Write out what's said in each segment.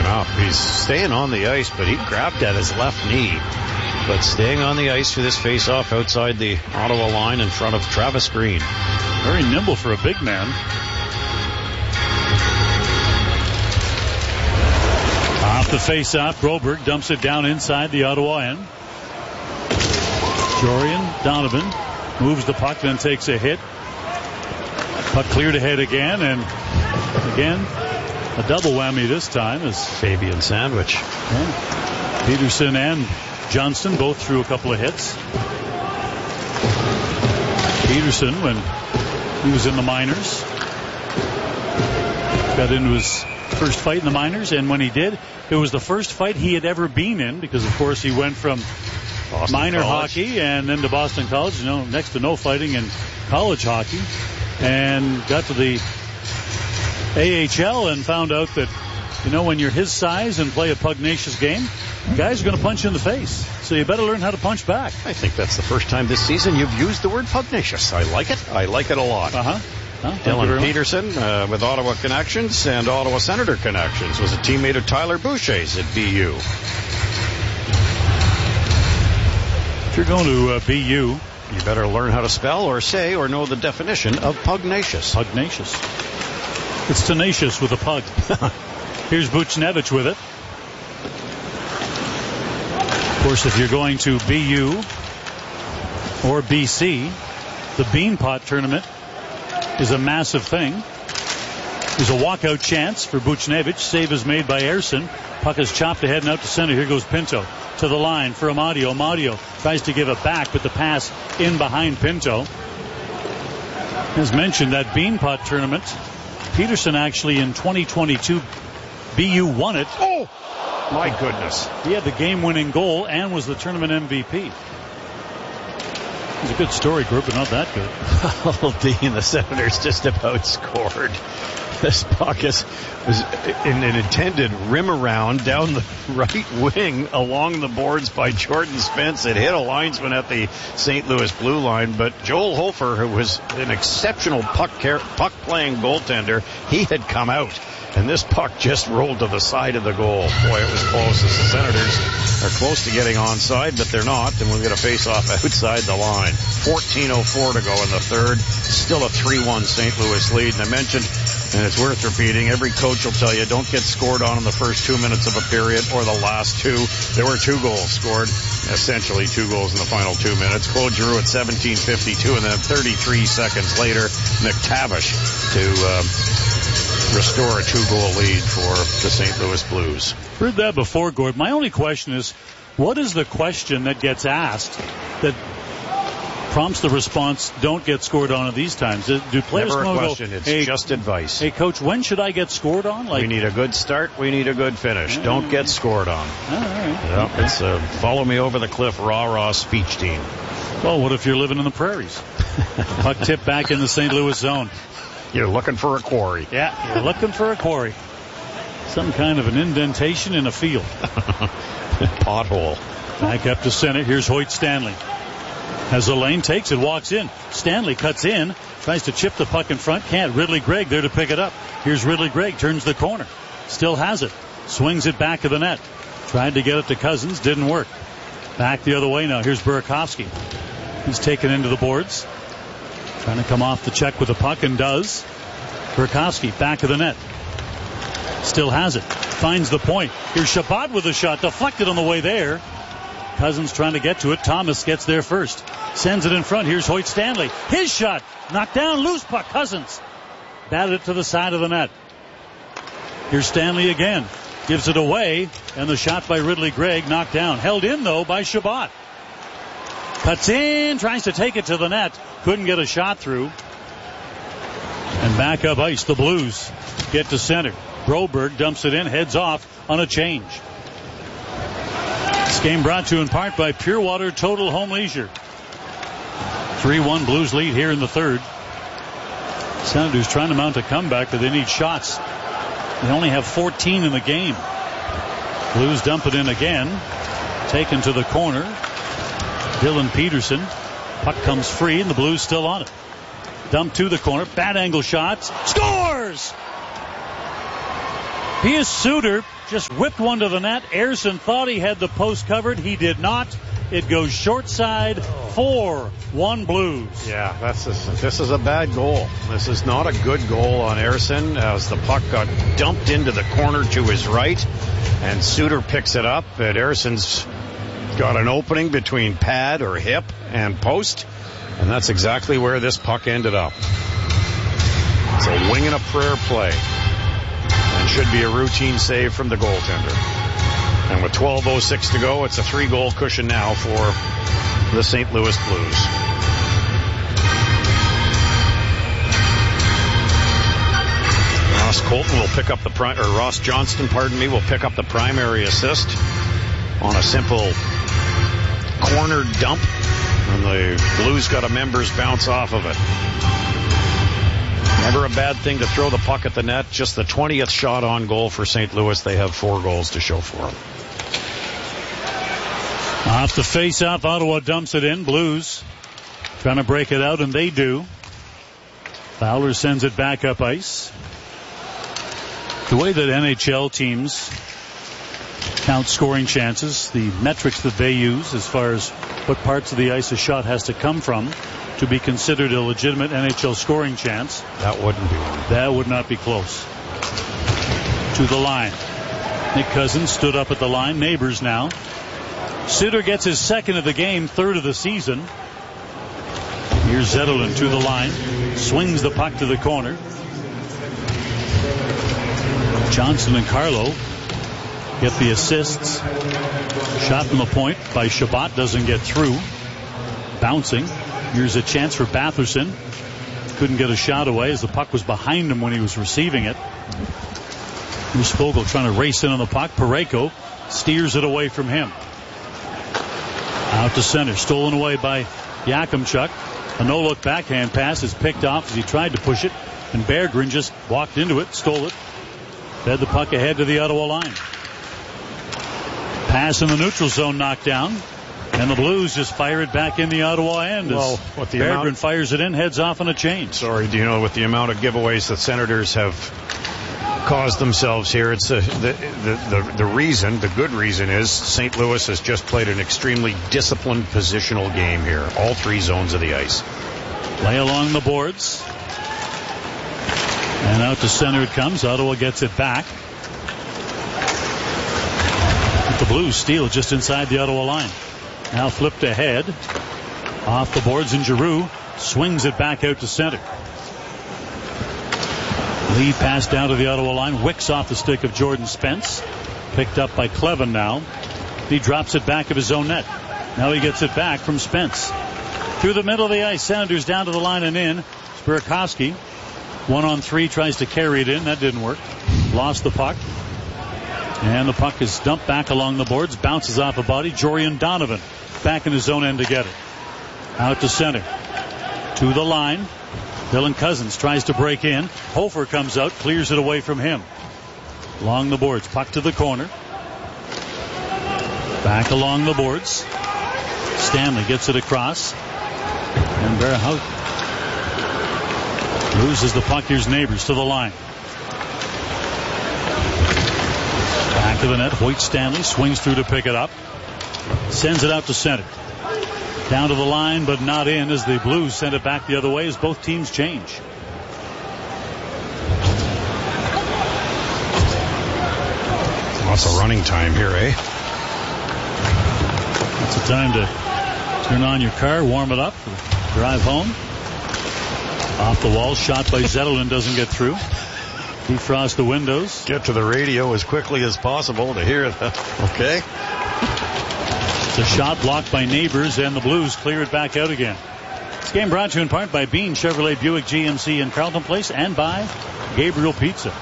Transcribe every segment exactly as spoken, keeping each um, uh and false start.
Wow, he's staying on the ice, but he grabbed at his left knee. But staying on the ice for this face-off outside the Ottawa line in front of Travis Green. Very nimble for a big man. Off the face-off, Broberg dumps it down inside the Ottawa end. Jorian Donovan moves the puck, then takes a hit. Puck cleared ahead again, and again, a double whammy this time is Fabian Sandwich. Yeah. Peterson and Johnston both threw a couple of hits. Peterson, when he was in the minors, got into his first fight in the minors, and when he did, it was the first fight he had ever been in, because of course he went from Boston minor College. hockey and then to Boston College, you know, next to no fighting in college hockey, and got to the A H L and found out that, you know, when you're his size and play a pugnacious game, guys are going to punch you in the face. So you better learn how to punch back. I think that's the first time this season you've used the word pugnacious. I like it. I like it a lot. Uh-huh. Oh, Dylan Peterson uh, with Ottawa connections and Ottawa Senator connections was a teammate of Tyler Boucher's at B U. If you're going to uh, B U, you better learn how to spell or say or know the definition of pugnacious. Pugnacious. It's tenacious with a pug. Here's Buchnevich with it. Of course, if you're going to B U or B C, the Beanpot tournament is a massive thing. There's a walkout chance for Buchnevich. Save is made by Ayerson. Puck is chopped ahead and out to center. Here goes Pinto to the line for Amadio. Amadio tries to give it back, but the pass in behind Pinto. As mentioned, that Beanpot tournament, Peterson actually in twenty twenty-two, B U won it. Oh, my goodness. He had the game-winning goal and was the tournament M V P. It was a good story, group, but not that good. Well, Dean, the Senators just about scored. This puck is, was in an intended rim around down the right wing along the boards by Jordan Spence. It hit a linesman at the Saint Louis blue line, but Joel Hofer, who was an exceptional puck car- puck playing goaltender, he had come out. And this puck just rolled to the side of the goal. Boy, it was close. The Senators are close to getting onside, but they're not. And we'll get a face-off outside the line. fourteen oh four to go in the third. Still a three one Saint Louis lead. And I mentioned, and it's worth repeating, every coach will tell you don't get scored on in the first two minutes of a period or the last two. There were two goals scored, essentially two goals in the final two minutes. Claude Giroux at seventeen fifty-two, and then thirty-three seconds later, McTavish to uh, restore a two-goal lead for the Saint Louis Blues. Heard that before, Gord. My only question is, what is the question that gets asked that prompts the response, don't get scored on at these times? Do players Never a know question. Go, it's hey, just advice. Hey, Coach, when should I get scored on? Like, we need a good start. We need a good finish. Uh, don't get scored on. All right. Yep, okay. It's a follow me over the cliff, rah-rah speech team. Well, what if you're living in the prairies? Puck tip back in the Saint Louis zone. You're looking for a quarry. Yeah, you're looking for a quarry. Some kind of an indentation in a field. Pothole. Back up to center. Here's Hoyt Stanley. As the lane takes it, walks in. Stanley cuts in, tries to chip the puck in front. Can't. Ridley Gregg there to pick it up. Here's Ridley Gregg, turns the corner. Still has it. Swings it back of the net. Tried to get it to Cousins, didn't work. Back the other way now. Here's Burakovsky. He's taken into the boards. Trying to come off the check with the puck, and does. Burakovsky, back of the net. Still has it. Finds the point. Here's Shabbat with a shot. Deflected on the way there. Cousins trying to get to it. Thomas gets there first. Sends it in front. Here's Hoyt Stanley. His shot. Knocked down. Loose puck. Cousins. Batted it to the side of the net. Here's Stanley again. Gives it away. And the shot by Ridley Gregg knocked down. Held in, though, by Shabbat. Cuts in. Tries to take it to the net. Couldn't get a shot through. And back up ice. The Blues get to center. Broberg dumps it in. Heads off on a change. This game brought to you in part by Pure Water Total Home Leisure. three one Blues lead here in the third. Senators trying to mount a comeback, but they need shots. They only have fourteen in the game. Blues dump it in again. Taken to the corner. Dylan Peterson. Puck comes free, and the Blues still on it. Dump to the corner. Bad angle shots. Scores! Pius Suter just whipped one to the net. Ayerson thought he had the post covered. He did not. It goes short side, four one Blues. Yeah, that's a, this is a bad goal. This is not a good goal on Ayerson as the puck got dumped into the corner to his right, and Suter picks it up. And Ayerson's got an opening between pad or hip and post, and that's exactly where this puck ended up. It's a wing and a prayer play, and should be a routine save from the goaltender. And with twelve oh six to go, it's a three-goal cushion now for the Saint Louis Blues. Ross Colton will pick up the pri- or Ross Johnston, pardon me, will pick up the primary assist on a simple corner dump, and the Blues got a member's bounce off of it. Never a bad thing to throw the puck at the net. Just the twentieth shot on goal for Saint Louis. They have four goals to show for them. Off the face-off, Ottawa dumps it in. Blues trying to break it out, and they do. Fowler sends it back up ice. The way that N H L teams count scoring chances, the metrics that they use as far as what parts of the ice a shot has to come from to be considered a legitimate N H L scoring chance. That wouldn't be one. That would not be close. To the line. Nick Cousins stood up at the line. Neighbors now. Suter gets his second of the game, third of the season. Here's Zetterlund to the line. Swings the puck to the corner. Johnson and Carlo get the assists. Shot from the point by Shabbat doesn't get through. Bouncing. Here's a chance for Batherson. Couldn't get a shot away as the puck was behind him when he was receiving it. Here's Fogle trying to race in on the puck. Parayko steers it away from him. Out to center. Stolen away by Yakimchuk. A no-look backhand pass is picked off as he tried to push it, and Berggren just walked into it, stole it, fed the puck ahead to the Ottawa line. Pass in the neutral zone knocked down, and the Blues just fire it back in the Ottawa end. Well, what the Berggren amount, fires it in, heads off on a change. Sorry, do you know with the amount of giveaways that Senators have caused themselves here, it's a, the, the the the reason, the good reason is Saint Louis has just played an extremely disciplined positional game here, all three zones of the ice. Play along the boards. And out to center it comes. Ottawa gets it back. The Blues steal just inside the Ottawa line. Now flipped ahead. Off the boards, and Giroux swings it back out to center. Lead pass down to the Ottawa line. Wicks off the stick of Jordan Spence. Picked up by Clevin now. He drops it back of his own net. Now he gets it back from Spence. Through the middle of the ice. Senators down to the line and in. Burakovsky. One on three, tries to carry it in. That didn't work. Lost the puck. And the puck is dumped back along the boards. Bounces off a body. Jorian Donovan back in his own end to get it. Out to center. To the line. Dylan Cousins tries to break in. Hofer comes out, clears it away from him. Along the boards. Puck to the corner. Back along the boards. Stanley gets it across. And Berhout loses the puck. Here's Neighbors to the line. Back to the net. Hoyt Stanley swings through to pick it up. Sends it out to center. Down to the line, but not in as the Blues send it back the other way as both teams change. Lots of running time here, eh? It's a time to turn on your car, warm it up, drive home. Off the wall, shot by Zetterlund doesn't get through. Defrost the windows. Get to the radio as quickly as possible to hear that. Okay. It's a shot blocked by Neighbors, and the Blues clear it back out again. This game brought to you in part by Bean Chevrolet Buick G M C in Carlton Place and by Gabriel Pizza.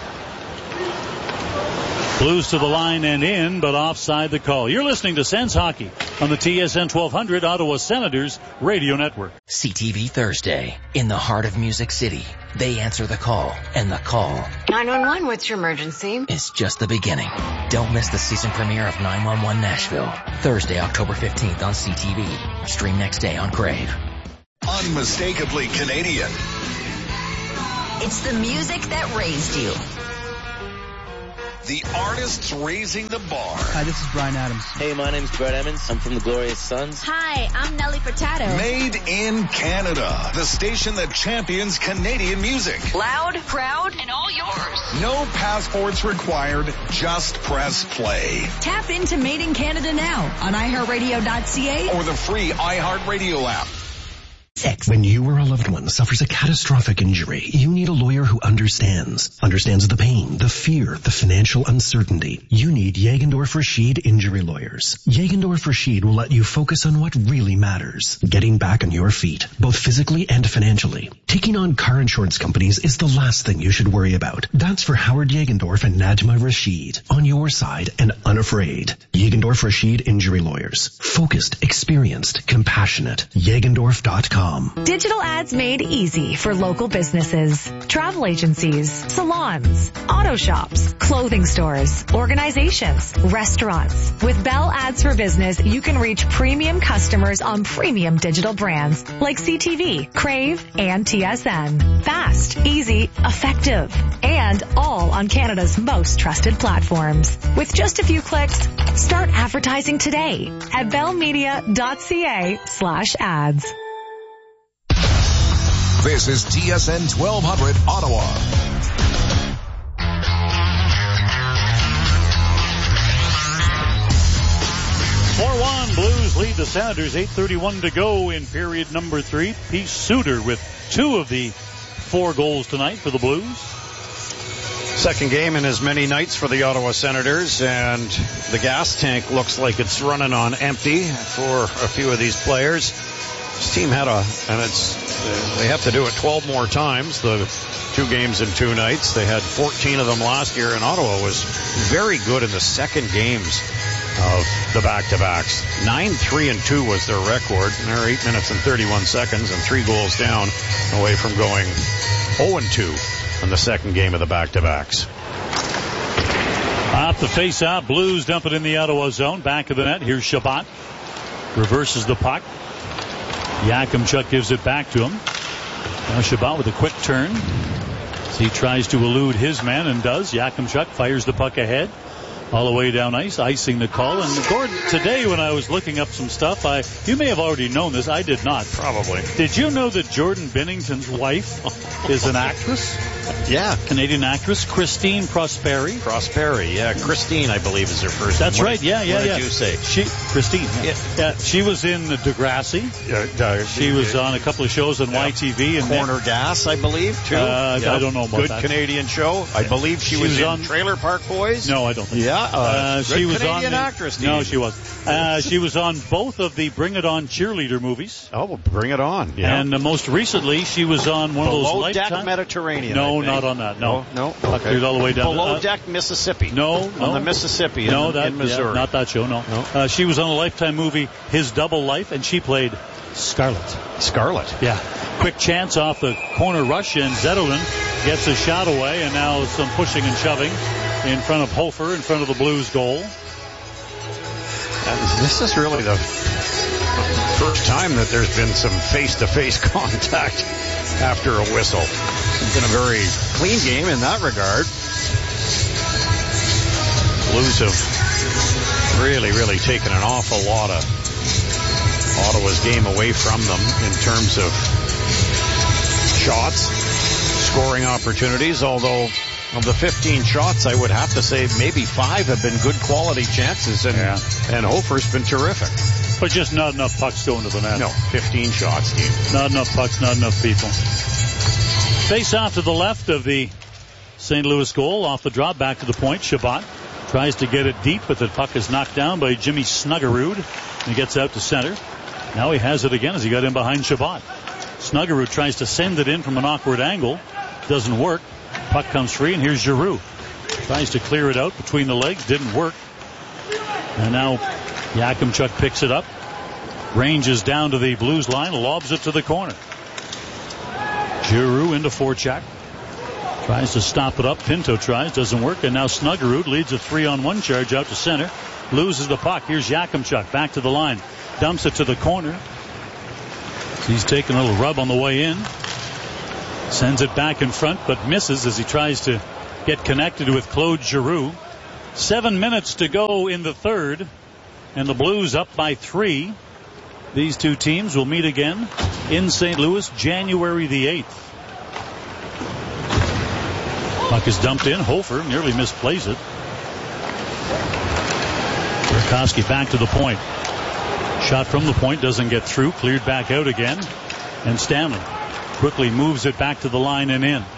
Blues to the line and in, but offside the call. You're listening to Sens Hockey on the T S N twelve hundred Ottawa Senators Radio Network. C T V Thursday. In the heart of Music City, they answer the call, and the call nine one one, what's your emergency? Is just the beginning. Don't miss the season premiere of nine one one Nashville. Thursday, October fifteenth on C T V. Stream next day on Crave. Unmistakably Canadian. It's the music that raised you. The artists raising the bar. Hi, this is Bryan Adams. Hey, my name's Brett Emmons. I'm from the Glorious Sons. Hi, I'm Nelly Furtado. Made in Canada. The station that champions Canadian music. Loud, proud, and all yours. No passports required. Just press play. Tap into Made in Canada now on i heart radio dot c a or the free iHeartRadio app. When you or a loved one suffers a catastrophic injury, you need a lawyer who understands. Understands the pain, the fear, the financial uncertainty. You need Jagendorf Rashid Injury Lawyers. Jagendorf Rashid will let you focus on what really matters. Getting back on your feet, both physically and financially. Taking on car insurance companies is the last thing you should worry about. That's for Howard Jagendorf and Najma Rashid. On your side and unafraid. Jagendorf Rashid Injury Lawyers. Focused, experienced, compassionate. Jagendorf dot com. Digital ads made easy for local businesses, travel agencies, salons, auto shops, clothing stores, organizations, restaurants. With Bell Ads for Business, you can reach premium customers on premium digital brands like C T V, Crave, and T S N. Fast, easy, effective, and all on Canada's most trusted platforms. With just a few clicks, start advertising today at bell media dot c a slash ads. This is T S N twelve hundred Ottawa. four one Blues lead the Sounders. eight thirty-one to go in period number three. Peace Suter with two of the four goals tonight for the Blues. Second game in as many nights for the Ottawa Senators, and the gas tank looks like it's running on empty for a few of these players. This team had a, and it's, they have to do it twelve more times, the two games in two nights. They had fourteen of them last year, and Ottawa was very good in the second games of the back-to-backs. nine three and two was their record, and they're eight minutes and thirty-one seconds and three goals down away from going oh and two in the second game of the back-to-backs. Off the face-off, Blues dump it in the Ottawa zone. Back of the net, here's Shabbat. Reverses the puck. Yakimchuk gives it back to him. Now Shabbat with a quick turn. As he tries to elude his man and does. Yakimchuk fires the puck ahead. All the way down ice, icing the call. And Gordon, today when I was looking up some stuff, I you may have already known this. I did not. Probably. Did you know that Jordan Bennington's wife is an actress? Yeah. Canadian actress, Christine Prosperi. Prosperi, yeah. Christine, I believe, is her first name. That's right, yeah, yeah, what yeah. What did you say? She, Christine, yeah. Yeah. yeah. She was in Degrassi. Uh, uh, she was on a couple of shows on yeah. Y T V. And Corner then, Gas, I believe, too. Uh, yeah. I don't know about Good that. Good Canadian show. I believe she, she was, was in on Trailer Park Boys. No, I don't think yeah, so. Uh, uh, she was Canadian on the, actress. No, she wasn't. Uh, she was on both of the Bring It On cheerleader movies. Oh, well, Bring It On. Yeah. And uh, most recently, she was on one Below of those Deck lifetime... Mediterranean. No, not on that. No, no. no. Okay. All the way down. Below uh, Deck Mississippi. No, no. On the Mississippi. No, in, that, in Missouri. Yeah, not that show. No. no. Uh, she was on a Lifetime movie, His Double Life, and she played Scarlett. Scarlett. Yeah. Quick chance off the corner rush, and Zetterlund gets a shot away, and now some pushing and shoving in front of Hofer, in front of the Blues goal. And this is really the first time that there's been some face-to-face contact after a whistle. It's been a very clean game in that regard. Blues have really, really taken an awful lot of Ottawa's game away from them in terms of shots, scoring opportunities, although of the fifteen shots, I would have to say maybe five have been good quality chances, and yeah. and Hofer's been terrific. But just not enough pucks going to the net. No, fifteen shots, Steve. Not enough pucks, not enough people. Face off to the left of the Saint Louis goal, off the drop, back to the point. Shabbat tries to get it deep, but the puck is knocked down by Jimmy Snuggerud. He gets out to center. Now he has it again as he got in behind Shabbat. Snuggerud tries to send it in from an awkward angle. Doesn't work. Puck comes free, and here's Giroux. Tries to clear it out between the legs. Didn't work. And now Yakimchuk picks it up. Ranges down to the Blues line. Lobs it to the corner. Giroux into forecheck. Tries to stop it up. Pinto tries. Doesn't work. And now Snuggerud leads a three-on-one charge out to center. Loses the puck. Here's Yakimchuk. Back to the line. Dumps it to the corner. He's taking a little rub on the way in. Sends it back in front, but misses as he tries to get connected with Claude Giroux. Seven minutes to go in the third, and the Blues up by three. These two teams will meet again in Saint Louis January the eighth. Puck is dumped in. Hofer nearly misplays it. Burakovsky back to the point. Shot from the point doesn't get through. Cleared back out again. And Stanley quickly moves it back to the line and in.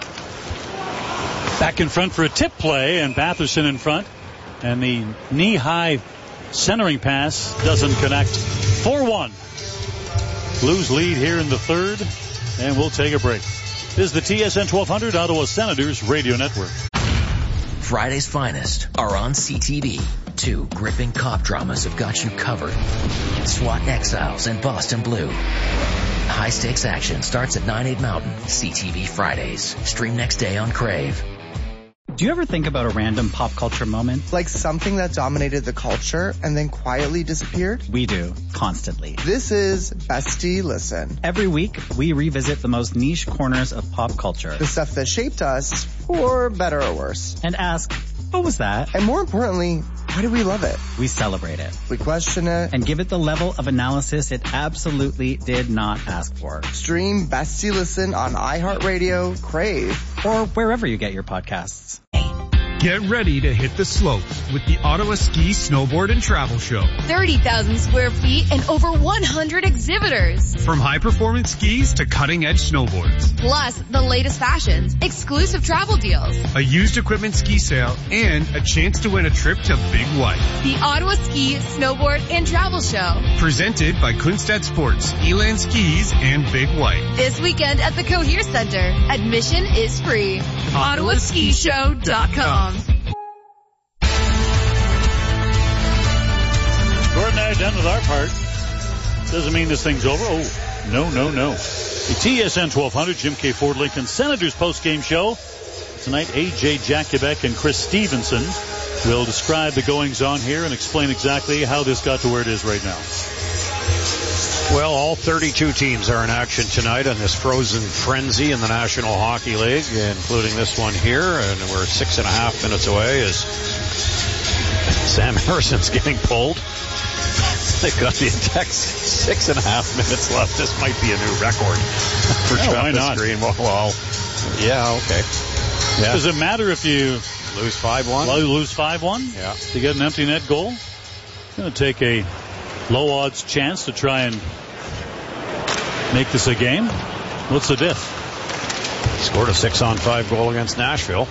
Back in front for a tip play, and Batherson in front. And the knee-high centering pass doesn't connect. four one. Blues lead here in the third, and we'll take a break. This is the T S N twelve hundred Ottawa Senators Radio Network. Friday's finest are on C T V. Two gripping cop dramas have got you covered. SWAT Exiles and Boston Blue. High-stakes action starts at nine, eight Mountain. C T V Fridays. Stream next day on Crave. Do you ever think about a random pop culture moment? Like something that dominated the culture and then quietly disappeared? We do, constantly. This is Bestie Listen. Every week, we revisit the most niche corners of pop culture. The stuff that shaped us, for better or worse. And ask, what was that? And more importantly, why do we love it? We celebrate it. We question it. And give it the level of analysis it absolutely did not ask for. Stream Bestie Listen on iHeartRadio, Crave, or wherever you get your podcasts. Get ready to hit the slopes with the Ottawa Ski, Snowboard, and Travel Show. thirty thousand square feet and over one hundred exhibitors. From high-performance skis to cutting-edge snowboards. Plus, the latest fashions, exclusive travel deals, a used equipment ski sale, and a chance to win a trip to Big White. The Ottawa Ski, Snowboard, and Travel Show. Presented by Kunstad Sports, Elan Skis, and Big White. This weekend at the Cohere Center. Admission is free. Ottawa Ski Show dot com. Gordon and I are done with our part. Doesn't mean this thing's over. Oh, no, no, no. The T S N twelve hundred, Jim K. Ford Lincoln Senators postgame show. Tonight, A J Jakubek and Chris Stevenson will describe the goings-on here and explain exactly how this got to where it is right now. Well, all thirty-two teams are in action tonight on this frozen frenzy in the National Hockey League, including this one here, and we're six and a half minutes away as Sam Harrison's getting pulled. They've got the text six and a half minutes left. This might be a new record for yeah, Travis why not? Green. Well, well, yeah, okay. Yeah. Does it matter if you lose five one? Lose five one? Yeah. To get an empty net goal? Going to take a low odds chance to try and make this a game. What's the diff? Scored a six on five goal against Nashville.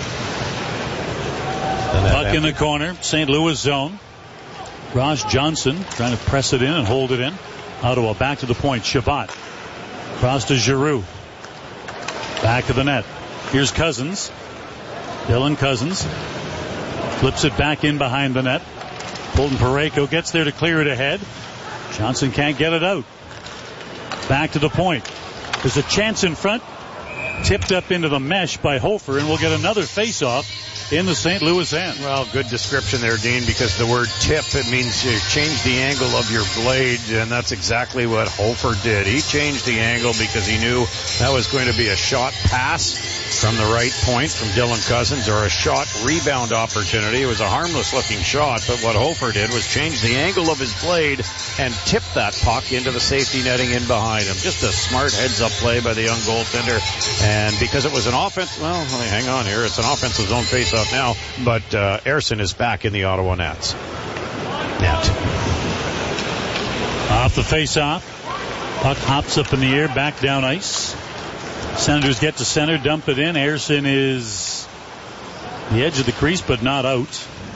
Puck in the corner, Saint Louis zone. Ross Johnson trying to press it in and hold it in. Ottawa back to the point. Shabbat. Cross to Giroux. Back to the net. Here's Cousins. Dylan Cousins. Flips it back in behind the net. Colton Parayko gets there to clear it ahead. Johnson can't get it out. Back to the point. There's a chance in front. Tipped up into the mesh by Hofer, and we'll get another face-off in the Saint Louis end. Well, good description there, Dean, because the word tip, it means you change the angle of your blade, and that's exactly what Hofer did. He changed the angle because he knew that was going to be a shot pass from the right point from Dylan Cousins or a shot rebound opportunity. It was a harmless-looking shot, but what Hofer did was change the angle of his blade and tip that puck into the safety netting in behind him. Just a smart heads-up play by the young goaltender. And because it was an offense, well, let me hang on here. It's an offensive zone face-off now, but uh, Ersson is back in the Ottawa Nets. Net. Off the face-off. Puck hops up in the air, back down ice. Senators get to center, dump it in. Ersson is the edge of the crease, but not out.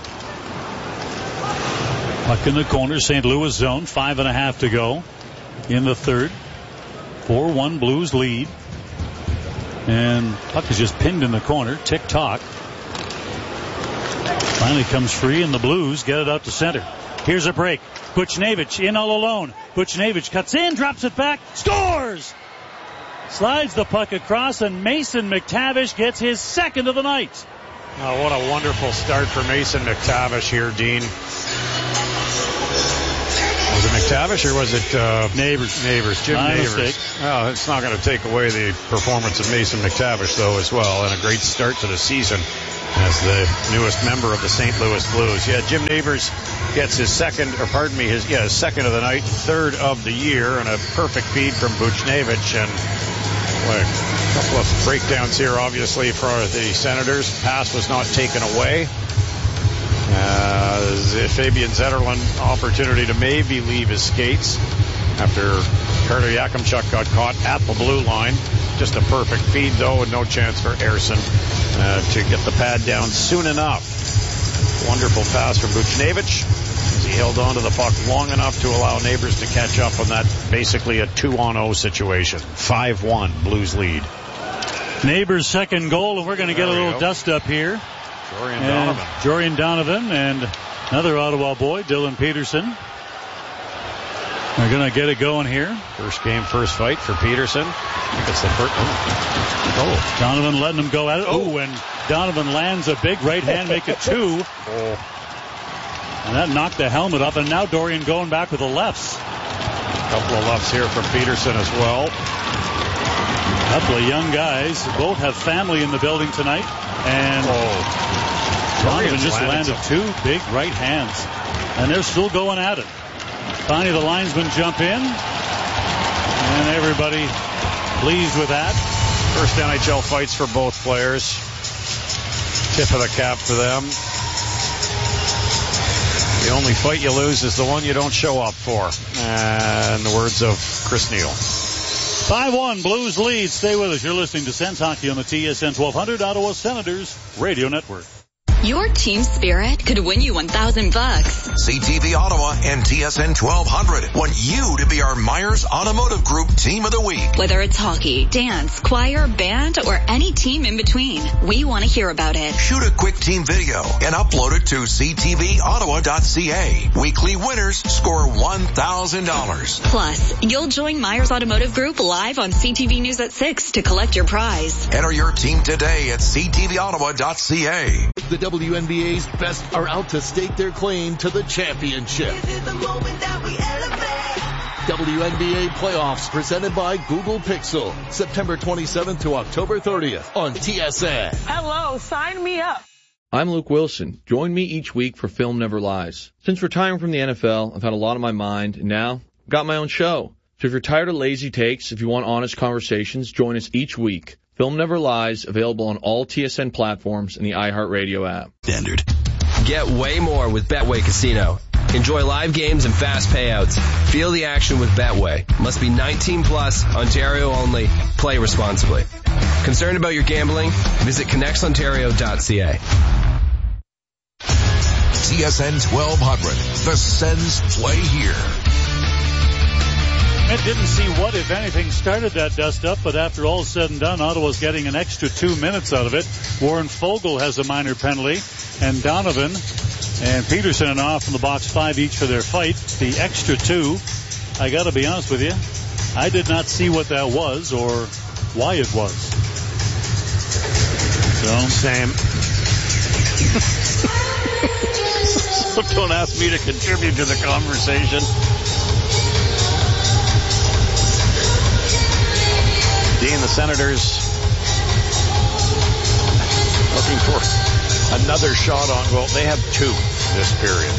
Puck in the corner, Saint Louis zone. Five and a half to go in the third. four one Blues lead. And puck is just pinned in the corner. Tick-tock. Finally comes free, and the Blues get it out to center. Here's a break. Buchnevich in all alone. Buchnevich cuts in, drops it back, scores! Slides the puck across, and Mason McTavish gets his second of the night. Oh, what a wonderful start for Mason McTavish here, Dean. Was it McTavish or was it uh, Neighbors? Neighbors, Jim My Neighbors. mistake. Well, it's not going to take away the performance of Mason McTavish, though, as well, and a great start to the season as the newest member of the Saint Louis Blues. Yeah, Jim Neighbors gets his second, or pardon me, his yeah his second of the night, third of the year, and a perfect feed from Buchnevich. And well, a couple of breakdowns here, obviously, for the Senators. Pass was not taken away. Uh, Fabian Zetterlund opportunity to maybe leave his skates after Carter Yakimchuk got caught at the blue line. Just a perfect feed, though, and no chance for Ersson uh, to get the pad down soon enough. Wonderful pass from Buchnevich as he held on to the puck long enough to allow Neighbors to catch up on that, basically a two on oh situation. five one, Blues lead. Neighbors' second goal, and we're going to get a little go. dust up here. Jorian and Donovan. Jorian Donovan and another Ottawa boy, Dylan Peterson. They're going to get it going here. First game, first fight for Peterson. I think it's the first. Oh. oh. Donovan letting him go at it. Oh, and Donovan lands a big right hand, make it two. Oh. And that knocked the helmet off. And now Dorian going back with the lefts. A couple of lefts here from Peterson as well. A couple of young guys. Both have family in the building tonight. And oh. Donovan just landed two big right hands. And they're still going at it. Finally, the linesmen jump in. And everybody pleased with that. First N H L fights for both players. Tip of the cap for them. The only fight you lose is the one you don't show up for. And the words of Chris Neal. five one, Blues lead. Stay with us. You're listening to Sens Hockey on the T S N twelve hundred Ottawa Senators Radio Network. Your team spirit could win you one thousand bucks. C T V Ottawa and T S N twelve hundred want you to be our Myers Automotive Group Team of the Week. Whether it's hockey, dance, choir, band, or any team in between, we want to hear about it. Shoot a quick team video and upload it to c t v ottawa dot c a. Weekly winners score one thousand dollars. Plus, you'll join Myers Automotive Group live on C T V News at six to collect your prize. Enter your team today at c t v ottawa dot c a. The W N B A's best are out to stake their claim to the championship. W N B A playoffs presented by Google Pixel. September twenty-seventh to October thirtieth on T S N. Hello, sign me up. I'm Luke Wilson. Join me each week for Film Never Lies. Since retiring from the N F L, I've had a lot on my mind, and now I've got my own show. So if you're tired of lazy takes, if you want honest conversations, join us each week. Film Never Lies, available on all T S N platforms and the iHeartRadio app. Standard. Get way more with Betway Casino. Enjoy live games and fast payouts. Feel the action with Betway. Must be nineteen plus, Ontario only. Play responsibly. Concerned about your gambling? Visit connects ontario dot c a. T S N twelve hundred. The Sens play here. It didn't see what, if anything, started that dust-up, but after all is said and done, Ottawa's getting an extra two minutes out of it. Warren Fogle has a minor penalty, and Donovan and Peterson are off from the box five each for their fight. The extra two, I got to be honest with you, I did not see what that was or why it was. So, same. So don't ask me to contribute to the conversation. Dean, the Senators looking for another shot on goal. They have two this period.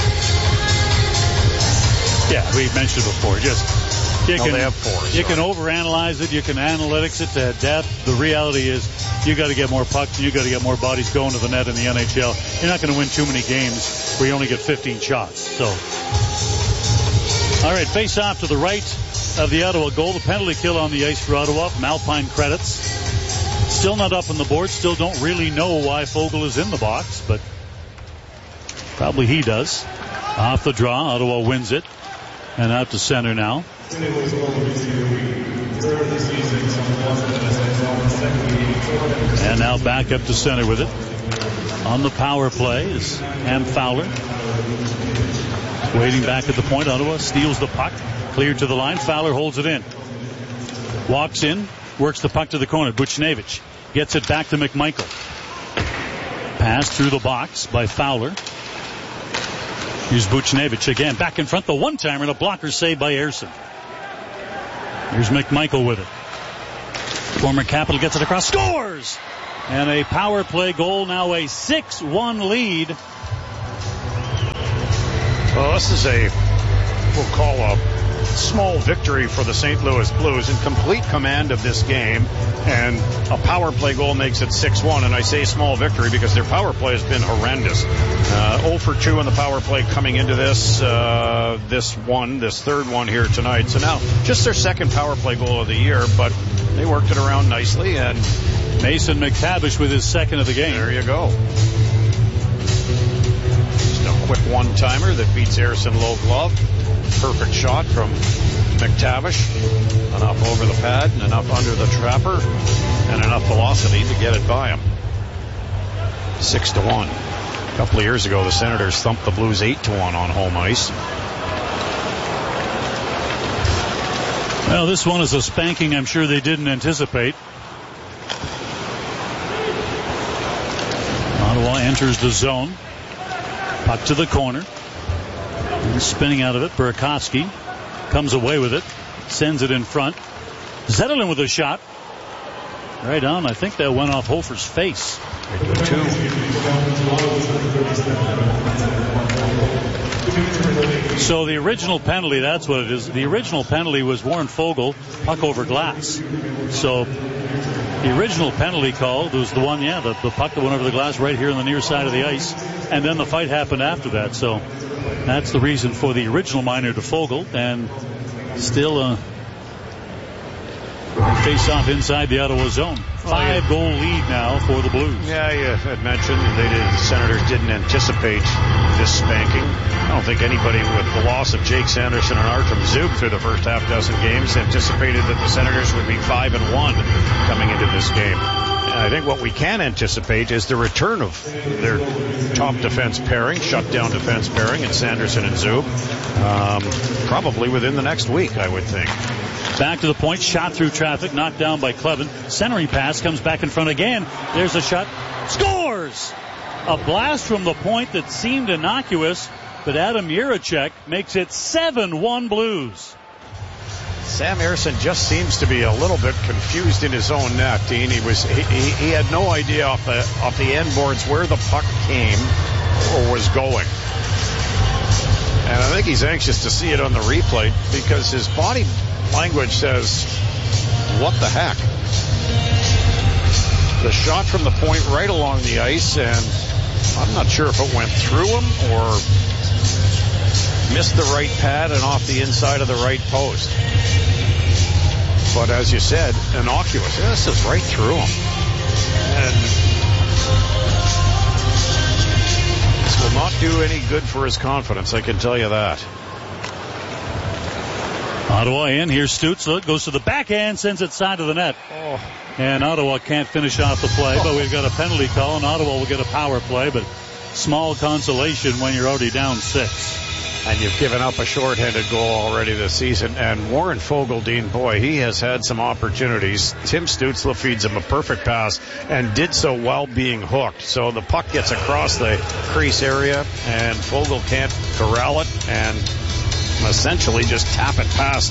Yeah, we mentioned it before. Just you no, can they have four. You sorry. can overanalyze it. You can analytics it to death. The reality is, you got to get more pucks. You got to get more bodies going to the net in the N H L. You're not going to win too many games where you only get fifteen shots. So, all right, face off to the right of the Ottawa goal. The penalty kill on the ice for Ottawa from Alpine Credits. Still not up on the board. Still don't really know why Fogle is in the box, but probably he does. Off the draw, Ottawa wins it. And out to center now. And now back up to center with it. On the power play is Ham Fowler. Waiting back at the point. Ottawa steals the puck. Cleared to the line. Fowler holds it in. Walks in. Works the puck to the corner. Buchnevich gets it back to McMichael. Pass through the box by Fowler. Here's Buchnevich again. Back in front. The one-timer and a blocker saved by Ayerson. Here's McMichael with it. Former Capital gets it across. Scores! And a power play goal. Now a six one lead. Well, this is a, we'll call a small victory for the Saint Louis Blues in complete command of this game, and a power play goal makes it six one, and I say small victory because their power play has been horrendous. Uh, zero for two on the power play coming into this, uh, this one, this third one here tonight. So now, just their second power play goal of the year, but they worked it around nicely, and Mason McTavish with his second of the game. There you go. Just a quick one-timer that beats Ayerson low glove. Perfect shot from McTavish. Enough over the pad and enough under the trapper and enough velocity to get it by him. Six to one. A couple of years ago, the Senators thumped the Blues eight to one on home ice. Well, this one is a spanking I'm sure they didn't anticipate. Ottawa enters the zone. Puck to the corner. And spinning out of it, Burakovsky comes away with it, sends it in front. Zetterlund with a shot. Right on. I think that went off Hofer's face. Two. So the original penalty, that's what it is. The original penalty was Warren Foegele, puck over glass. So the original penalty call was the one, yeah, the, the puck that went over the glass right here on the near side of the ice. And then the fight happened after that. So that's the reason for the original minor to Foegele. And still a face-off inside the Ottawa zone. Five goal lead now for the Blues. Yeah, you had mentioned they did, the Senators didn't anticipate this spanking. I don't think anybody with the loss of Jake Sanderson and Artem Zub through the first half dozen games anticipated that the Senators would be five and one coming into this game. And I think what we can anticipate is the return of their top defense pairing, shutdown defense pairing, and Sanderson and Zub, um, probably within the next week, I would think. Back to the point, shot through traffic, knocked down by Clevin. Centering pass comes back in front again. There's a shot. Scores! A blast from the point that seemed innocuous, but Adam Jiricek makes it seven one Blues. Sam Ayerson just seems to be a little bit confused in his own net, Dean. He was he, he, he had no idea off the off the end boards where the puck came or was going. And I think he's anxious to see it on the replay because his body language says, what the heck? The shot from the point right along the ice, and I'm not sure if it went through him or missed the right pad and off the inside of the right post. But as you said, innocuous. This is right through him. And this will not do any good for his confidence, I can tell you that. Ottawa in. Here's Stützle. Goes to the backhand, sends it side of the net. Oh. And Ottawa can't finish off the play, but we've got a penalty call, and Ottawa will get a power play, but small consolation when you're already down six. And you've given up a shorthanded goal already this season. And Warren Foegele, Dean, boy, he has had some opportunities. Tim Stützle feeds him a perfect pass and did so while being hooked. So the puck gets across the crease area, and Foegele can't corral it and essentially just tap it past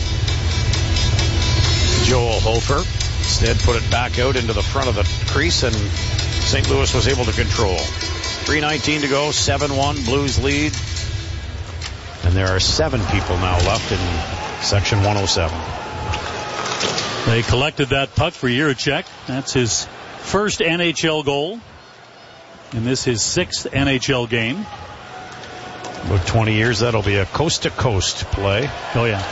Joel Hofer. Instead, put it back out into the front of the crease, and Saint Louis was able to control. three nineteen to go, seven one, Blues lead. And there are seven people now left in section one oh seven. They collected that puck for Jiricek. That's his first N H L goal. And this his sixth N H L game. About twenty years, that'll be a coast-to-coast play. Oh, yeah.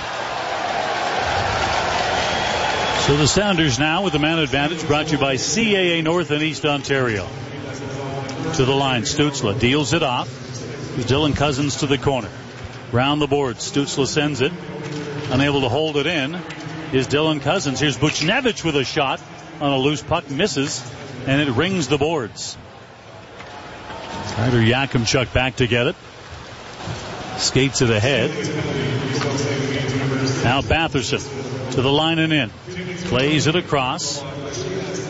So the Sounders now with the man advantage, brought to you by C A A North and East Ontario. To the line, Stützle deals it off. Dylan Cousins to the corner. Round the board, Stützle sends it. Unable to hold it in is Dylan Cousins. Here's Buchnevich with a shot on a loose puck. Misses, and it rings the boards. Ryder Yakimchuk back to get it. Skates it ahead. Now Batherson to the line and in. Plays it across.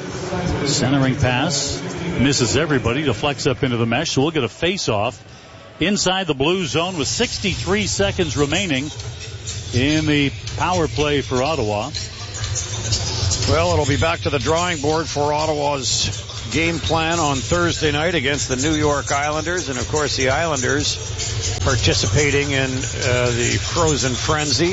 Centering pass. Misses everybody. Deflects up into the mesh, so we'll get a face-off inside the blue zone with sixty-three seconds remaining in the power play for Ottawa. Well, it'll be back to the drawing board for Ottawa's game plan on Thursday night against the New York Islanders. And, of course, the Islanders participating in uh, the Frozen Frenzy.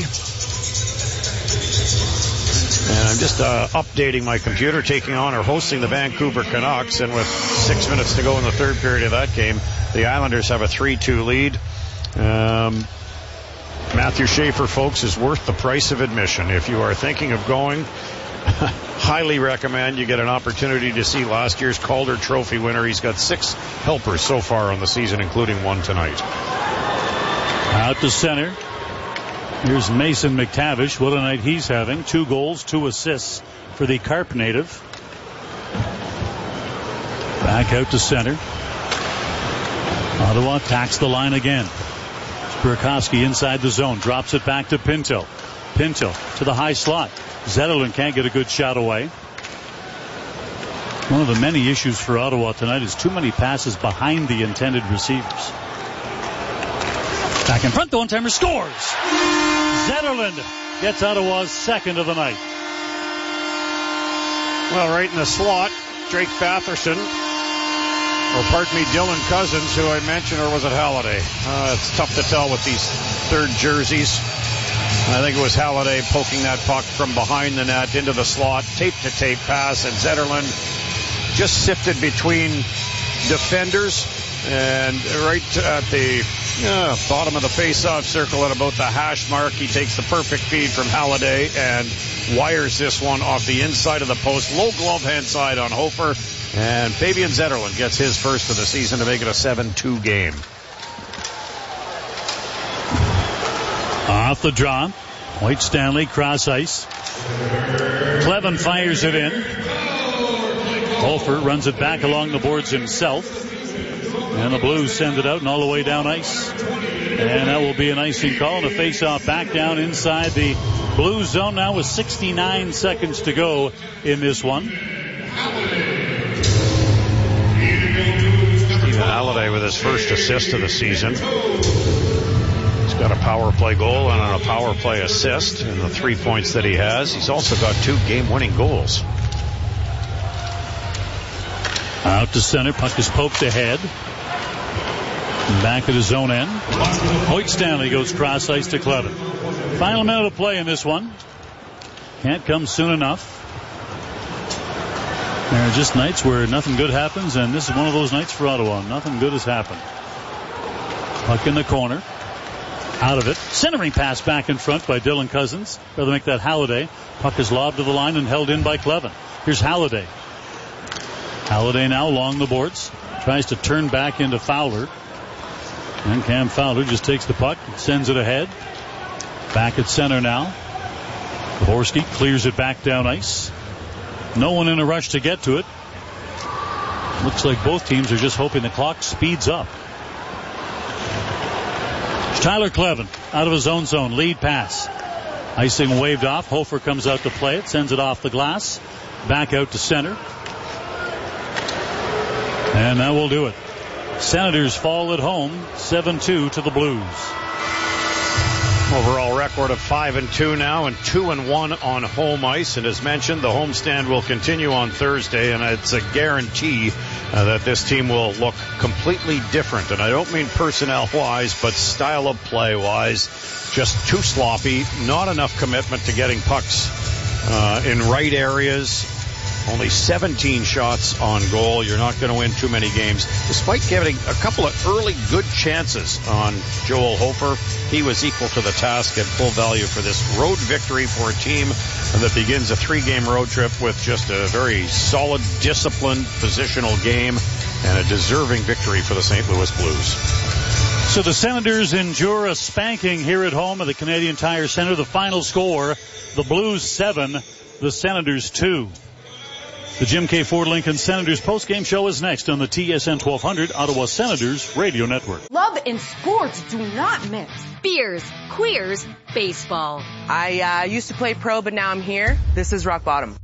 And I'm just uh, updating my computer, taking on or hosting the Vancouver Canucks. And with six minutes to go in the third period of that game, the Islanders have a three two lead. Um, Matthew Schaefer, folks, is worth the price of admission. If you are thinking of going, highly recommend you get an opportunity to see last year's Calder Trophy winner. He's got six helpers so far on the season, including one tonight. Out to center. Here's Mason McTavish. What a night he's having. Two goals, two assists for the Carp native. Back out to center. Ottawa attacks the line again. Burakovsky inside the zone. Drops it back to Pinto. Pinto to the high slot. Zetterlund can't get a good shot away. One of the many issues for Ottawa tonight is too many passes behind the intended receivers. Back in front, the one-timer scores. Zetterlund gets Ottawa's second of the night. Well, right in the slot, Drake Batherson, or pardon me, Dylan Cousins, who I mentioned, or was it Halliday? Uh, it's tough to tell with these third jerseys. I think it was Halliday poking that puck from behind the net into the slot, tape-to-tape pass, and Zetterlund just sifted between defenders and right at the uh, bottom of the face-off circle at about the hash mark. He takes the perfect feed from Halliday and wires this one off the inside of the post. Low glove hand side on Hofer, and Fabian Zetterlund gets his first of the season to make it a seven two game. Off the draw. White Stanley, cross ice. Clevin fires it in. Hofer runs it back along the boards himself. And the Blues send it out and all the way down ice. And that will be an icing call and a face-off back down inside the blue zone now with sixty-nine seconds to go in this one. Steven Halliday with his first assist of the season. Got a power play goal and a power play assist in the three points that he has. He's also got two game-winning goals. Out to center. Puck is poked ahead. Back at his own end. Hoyt Stanley goes cross ice to Clevin. Final minute of play in this one. Can't come soon enough. There are just nights where nothing good happens, and this is one of those nights for Ottawa. Nothing good has happened. Puck in the corner. Out of it. Centering pass back in front by Dylan Cousins. Rather make that Halliday. Puck is lobbed to the line and held in by Clevin. Here's Halliday. Halliday now along the boards. Tries to turn back into Fowler. And Cam Fowler just takes the puck, sends it ahead. Back at center now. Dvorsky clears it back down ice. No one in a rush to get to it. Looks like both teams are just hoping the clock speeds up. Tyler Clevin out of his own zone. Lead pass. Icing waved off. Hofer comes out to play it. Sends it off the glass. Back out to center. And that will do it. Senators fall at home. seven two to the Blues. Overall record of five and two now, and two and one on home ice. And as mentioned, the homestand will continue on Thursday, and it's a guarantee uh, that this team will look completely different. And I don't mean personnel-wise, but style of play-wise. Just too sloppy, not enough commitment to getting pucks uh, in right areas. Only seventeen shots on goal. You're not going to win too many games. Despite getting a couple of early good chances on Joel Hofer, he was equal to the task at full value for this road victory for a team that begins a three-game road trip with just a very solid, disciplined, positional game and a deserving victory for the Saint Louis Blues. So the Senators endure a spanking here at home at the Canadian Tire Center. The final score, the Blues seven, the Senators two. The Jim K. Ford Lincoln Senators postgame show is next on the T S N twelve hundred Ottawa Senators radio network. Love and sports do not mix. Beers, queers, baseball. I uh, used to play pro, but now I'm here. This is rock bottom.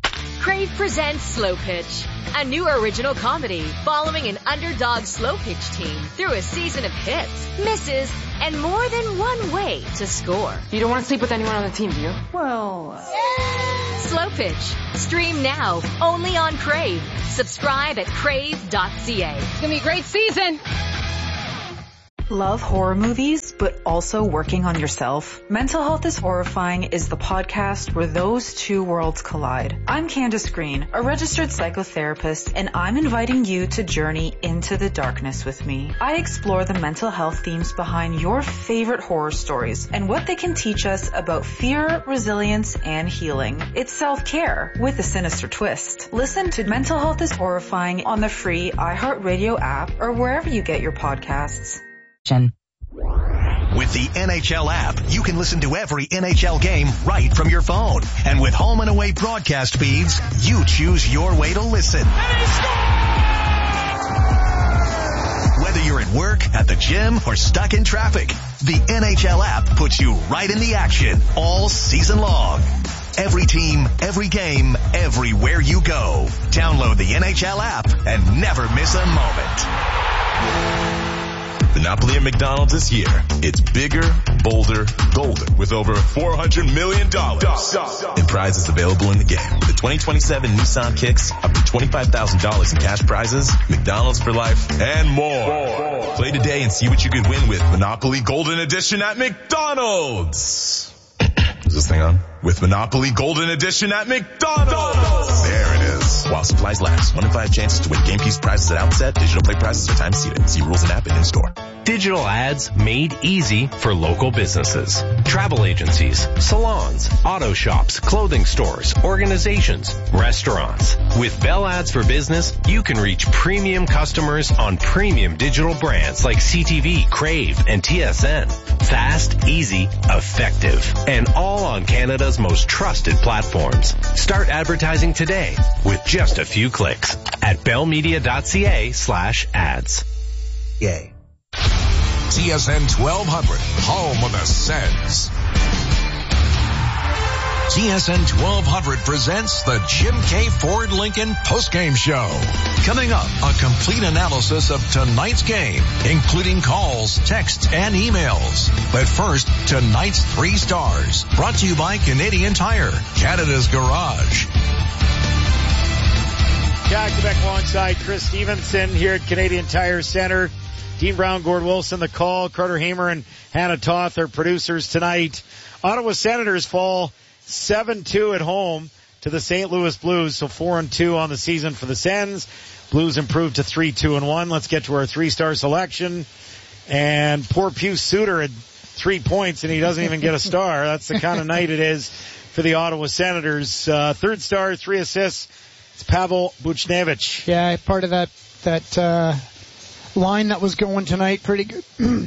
Crave presents Slow Pitch, a new original comedy following an underdog slow pitch team through a season of hits, misses, and more than one way to score. You don't want to sleep with anyone on the team, do you? Well... Slow Pitch. Stream now, only on Crave. Subscribe at crave dot c a. It's going to be a great season. Love horror movies, but also working on yourself? Mental Health is Horrifying is the podcast where those two worlds collide. I'm Candace Green, a registered psychotherapist, and I'm inviting you to journey into the darkness with me. I explore the mental health themes behind your favorite horror stories and what they can teach us about fear, resilience, and healing. It's self-care with a sinister twist. Listen to Mental Health is Horrifying on the free iHeartRadio app or wherever you get your podcasts. With the N H L app, you can listen to every N H L game right from your phone. And with home and away broadcast feeds, you choose your way to listen. Whether you're at work, at the gym, or stuck in traffic, the N H L app puts you right in the action all season long. Every team, every game, everywhere you go. Download the N H L app and never miss a moment. Monopoly at McDonald's this year. It's bigger, bolder, golden with over four hundred million dollars in prizes available in the game. The twenty twenty-seven Nissan Kicks, up to twenty-five thousand dollars in cash prizes, McDonald's for life, and more. Play today and see what you could win with Monopoly Golden Edition at McDonald's. Is this thing on? With Monopoly Golden Edition at McDonald's. There it is. While supplies last. One in five chances to win game piece prizes at outset. Digital play prizes are time seated. See rules and app and in store. Digital ads made easy for local businesses. Travel agencies, salons, auto shops, clothing stores, organizations, restaurants. With Bell Ads for Business, you can reach premium customers on premium digital brands like C T V, Crave, and T S N. Fast, easy, effective, and all on Canada's most trusted platforms. Start advertising today with just a few clicks at bellmedia.ca slash ads. Yay. T S N twelve hundred, home of the Sens. T S N twelve hundred presents the Jim K. Ford Lincoln postgame show. Coming up, a complete analysis of tonight's game, including calls, texts, and emails. But first, tonight's three stars, brought to you by Canadian Tire, Canada's Garage. Jack Quebec alongside Chris Stevenson here at Canadian Tire Center. Dean Brown, Gord Wilson, the call. Carter Hamer and Hannah Toth are producers tonight. Ottawa Senators fall seven two at home to the Saint Louis Blues, so four and two on the season for the Sens. Blues improved to three two and one. Let's get to our three-star selection. And poor Pius Suter had three points, and he doesn't even get a star. That's the kind of night it is for the Ottawa Senators. Uh, third star, three assists. It's Pavel Buchnevich. Yeah, part of that that uh, line that was going tonight. Pretty good.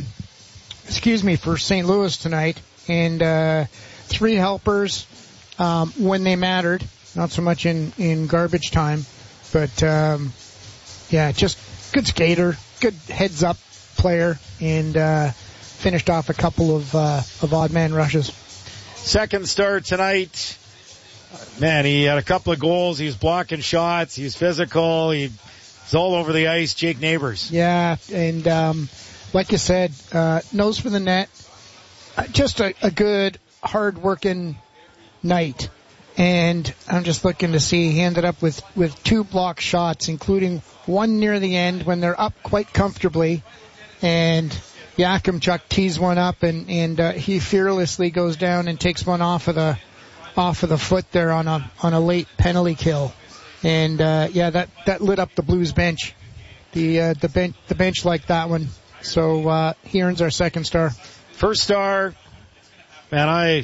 Excuse me, for Saint Louis tonight. And uh, three helpers um, when they mattered. Not so much in, in garbage time. But, um, yeah, just good skater, good heads-up player, and uh, finished off a couple of, uh, of odd-man rushes. Second star tonight. Man, he had a couple of goals. He was blocking shots. He was physical. He was all over the ice. Jake Neighbors. Yeah, and um, like you said, uh, nose for the net. Uh, just a, a good, hard-working night. And I'm just looking to see, he ended up with, with two block shots, including one near the end when they're up quite comfortably. And Yakimchuk tees one up, and, and uh, he fearlessly goes down and takes one off of the off of the foot there on a on a late penalty kill. And uh, yeah, that, that lit up the Blues bench. The uh, the bench the bench liked that one. So uh, he earns our second star. First star, man, I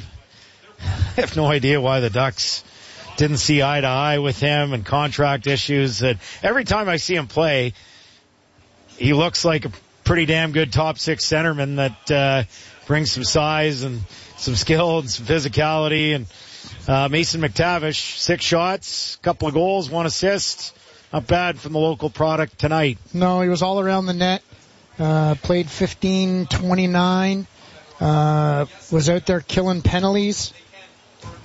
have no idea why the Ducks didn't see eye to eye with him and contract issues. And every time I see him play, he looks like a pretty damn good top six centerman that uh, brings some size and some skill and some physicality. And uh, Mason McTavish, six shots, couple of goals, one assist. Not bad from the local product tonight. No, he was all around the net. Uh, played fifteen twenty-nine. Uh, was out there killing penalties.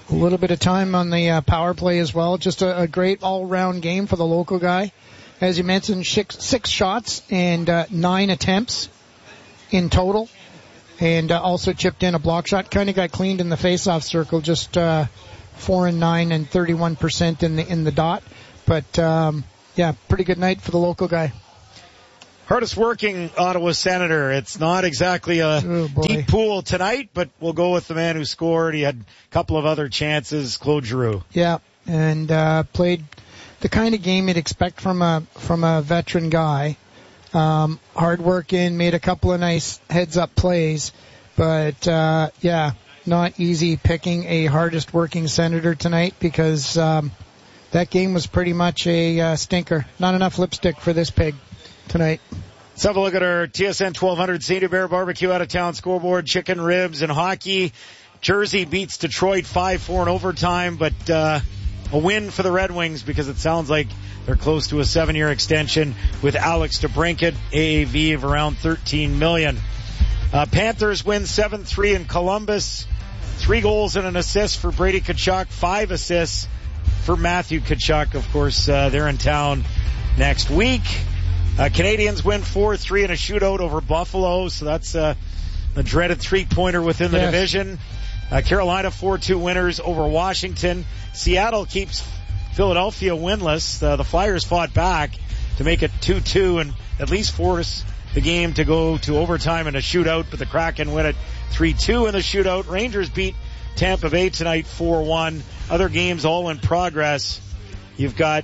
a little bit of time on the uh, power play as well. Just a, a great all-round game for the local guy. As you mentioned, six, six shots and uh, nine attempts in total. And uh, also chipped in a block shot. Kind of got cleaned in the face-off circle, just uh, four and nine and thirty-one percent in the in the dot. But, um, yeah, pretty good night for the local guy. Hardest working Ottawa Senator. It's not exactly a oh deep pool tonight, but we'll go with the man who scored. He had a couple of other chances, Claude Giroux. Yeah, and uh, played the kind of game you'd expect from a from a veteran guy. Um, hard working, made a couple of nice heads-up plays, but uh, yeah, not easy picking a hardest working Senator tonight because um, that game was pretty much a uh, stinker. Not enough lipstick for this pig tonight. Let's have a look at our T S N twelve hundred Saint Hubert Barbecue out of town scoreboard. Chicken, ribs, and hockey. Jersey beats Detroit five four in overtime, but uh, a win for the Red Wings because it sounds like they're close to a seven-year extension with Alex DeBrincat, A A V of around thirteen million dollars. Uh, Panthers win seven three in Columbus. Three goals and an assist for Brady Tkachuk. Five assists for Matthew Tkachuk. Of course, uh, they're in town next week. Uh, Canadians win four three in a shootout over Buffalo, so that's uh, the dreaded three-pointer within the yes. division. Uh, Carolina four two winners over Washington. Seattle keeps Philadelphia winless. Uh, the Flyers fought back to make it two two and at least force the game to go to overtime in a shootout, but the Kraken win it three two in the shootout. Rangers beat Tampa Bay tonight four one. Other games all in progress. You've got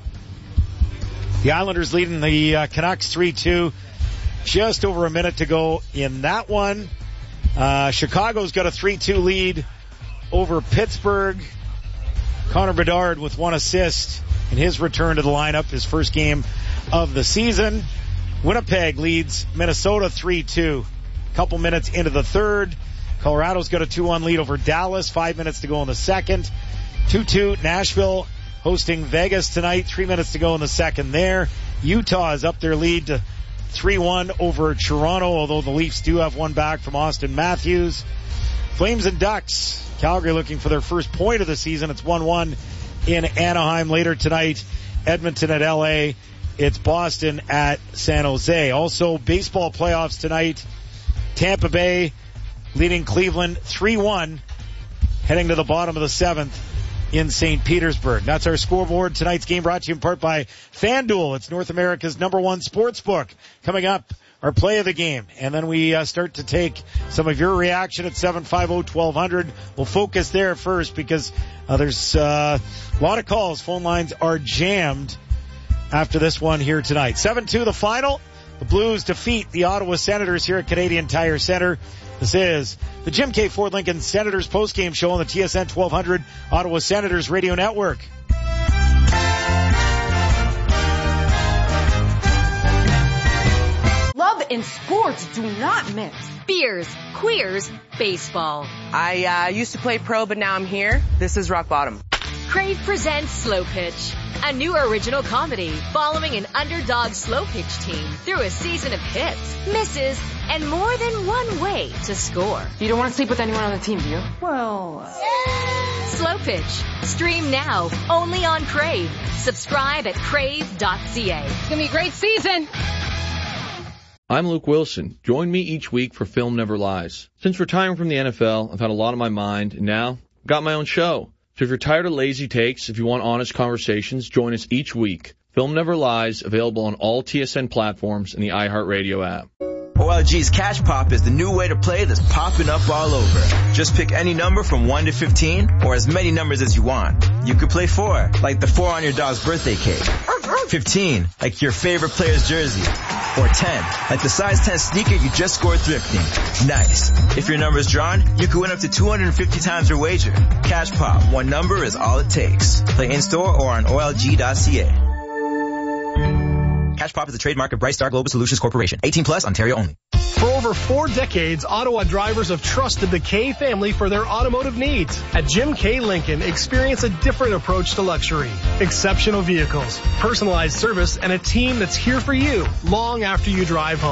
the Islanders leading the uh, Canucks three two. Just over a minute to go in that one. Uh, Chicago's got a three two lead over Pittsburgh. Connor Bedard with one assist in his return to the lineup, his first game of the season. Winnipeg leads Minnesota three two. Couple minutes into the third. Colorado's got a two one lead over Dallas. Five minutes to go in the second. two two Nashville hosting Vegas tonight. Three minutes to go in the second there. Utah is up their lead to three one over Toronto, although the Leafs do have one back from Austin Matthews. Flames and Ducks. Calgary looking for their first point of the season. It's one one in Anaheim. Later tonight, Edmonton at L A. It's Boston at San Jose. Also, baseball playoffs tonight. Tampa Bay leading Cleveland three one, heading to the bottom of the seventh in Saint Petersburg. That's our scoreboard. Tonight's game brought to you in part by FanDuel. It's North America's number one sports book. Coming up, our play of the game. And then we uh, start to take some of your reaction at seven five zero, twelve hundred. We'll focus there first because uh, there's uh, a lot of calls. Phone lines are jammed after this one here tonight. seven two the final. The Blues defeat the Ottawa Senators here at Canadian Tire Center. This is the Jim K. Ford Lincoln Senators postgame show on the T S N twelve hundred Ottawa Senators Radio Network. Love and sports do not mix. Beers, queers, baseball. I uh, used to play pro, but now I'm here. This is rock bottom. Crave presents Slow Pitch, a new original comedy following an underdog slow pitch team through a season of hits, misses, and more than one way to score. You don't want to sleep with anyone on the team, do you? Well... Uh... Slow Pitch. Stream now, only on Crave. Subscribe at crave dot c a. It's going to be a great season. I'm Luke Wilson. Join me each week for Film Never Lies. Since retiring from the N F L, I've had a lot on my mind, and now I've got my own show. So if you're tired of lazy takes, if you want honest conversations, join us each week. Film Never Lies, available on all T S N platforms and the iHeartRadio app. O L G's Cash Pop is the new way to play that's popping up all over. Just pick any number from one to fifteen, or as many numbers as you want. You could play four, like the four on your dog's birthday cake. fifteen, like your favorite player's jersey. Or ten, like the size ten sneaker you just scored thrifting. Nice. If your number's drawn, you could win up to two hundred fifty times your wager. Cash Pop, one number is all it takes. Play in-store or on O L G dot C A. Cash Pop is a trademark of Bright Star Global Solutions Corporation. eighteen plus, Ontario only. For over four decades, Ottawa drivers have trusted the K family for their automotive needs. At Jim K. Lincoln, experience a different approach to luxury. Exceptional vehicles, personalized service, and a team that's here for you long after you drive home.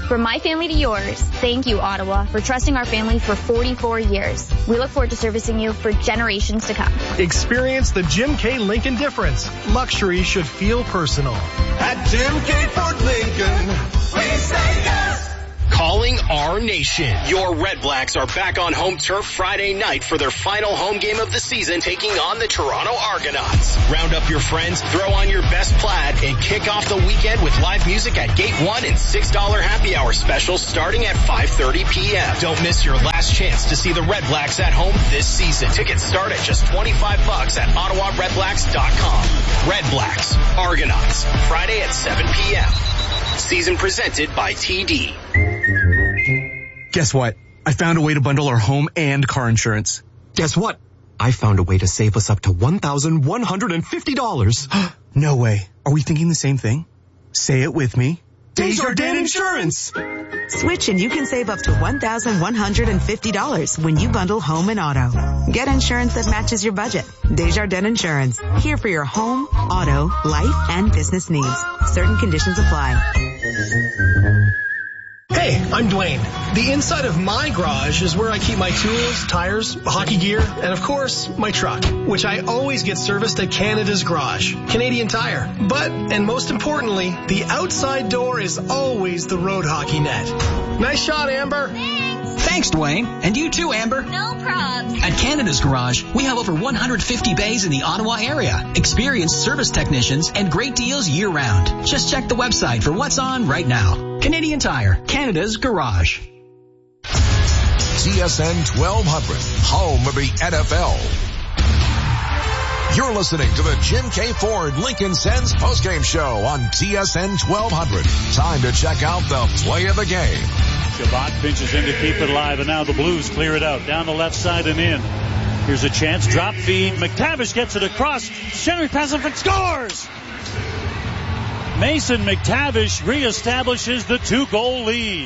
From my family to yours, thank you, Ottawa, for trusting our family for forty-four years. We look forward to servicing you for generations to come. Experience the Jim K. Lincoln difference. Luxury should feel personal. At Jim K. Ford Lincoln, we say yes! Calling our nation. Your Red Blacks are back on home turf Friday night for their final home game of the season, taking on the Toronto Argonauts. Round up your friends, throw on your best plaid, and kick off the weekend with live music at Gate one and six dollars happy hour specials starting at five thirty p.m. Don't miss your last chance to see the Red Blacks at home this season. Tickets start at just twenty-five bucks at ottawa red blacks dot com. Red Blacks, Argonauts, Friday at seven p.m. Season presented by T D. Guess what? I found a way to bundle our home and car insurance. Guess what? I found a way to save us up to one thousand one hundred fifty dollars. No way. Are we thinking the same thing? Say it with me. Desjardins Insurance! Switch and you can save up to one thousand one hundred fifty dollars when you bundle home and auto. Get insurance that matches your budget. Desjardins Insurance. Here for your home, auto, life, and business needs. Certain conditions apply. Hey, I'm Dwayne. The inside of my garage is where I keep my tools, tires, hockey gear, and of course, my truck, which I always get serviced at Canada's Garage, Canadian Tire. But, and most importantly, the outside door is always the road hockey net. Nice shot, Amber. Thanks. Thanks, Dwayne. And you too, Amber. No probs. At Canada's Garage, we have over one hundred fifty bays in the Ottawa area, experienced service technicians, and great deals year-round. Just check the website for what's on right now. Canadian Tire, Canada's Garage. T S N twelve hundred, home of the N F L. You're listening to the Jim K. Ford Lincoln Sens postgame show on T S N twelve hundred. Time to check out the play of the game. Shabbat pinches in to keep it alive, and now the Blues clear it out. Down the left side and in. Here's a chance. Drop feed. McTavish gets it across. Centering pass and scores! Mason McTavish reestablishes the two-goal lead.